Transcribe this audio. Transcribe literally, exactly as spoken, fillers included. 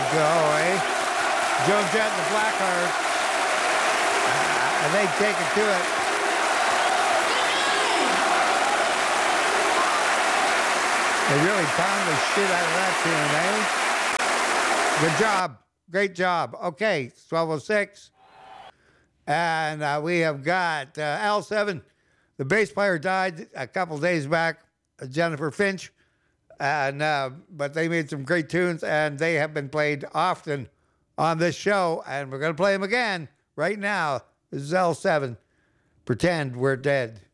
go, eh? Joan Jett and the Blackhearts. Uh, and they take it to it. They really pound the shit out of that tune, eh? Good job. Great job. Okay, it's twelve oh six. And uh, we have got uh, Al Seven. The bass player died a couple days back, uh, Jennifer Finch. And uh, but they made some great tunes, and they have been played often on this show. And we're going to play them again right now. This is L seven. Pretend We're Dead.